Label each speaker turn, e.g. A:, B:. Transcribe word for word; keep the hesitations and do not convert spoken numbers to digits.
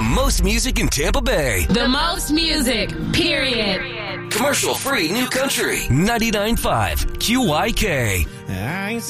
A: The most music in Tampa Bay.
B: The most music, period.
A: Commercial free New Country. ninety-nine point five Q Y K.
C: I ain't